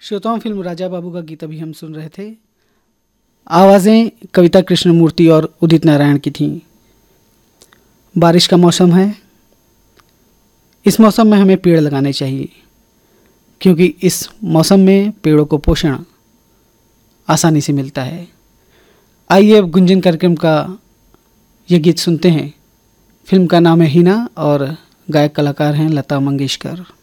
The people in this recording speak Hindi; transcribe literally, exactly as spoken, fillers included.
श्रोताओं, फिल्म राजा बाबू का गीत अभी हम सुन रहे थे। आवाज़ें कविता कृष्णमूर्ति और उदित नारायण की थीं। बारिश का मौसम है। इस मौसम में हमें पेड़ लगाने चाहिए, क्योंकि इस मौसम में पेड़ों को पोषण आसानी से मिलता है। आइए अब गुंजन कार्यक्रम का ये गीत सुनते हैं। फिल्म का नाम है हिना और गायक कलाकार हैं लता मंगेशकर।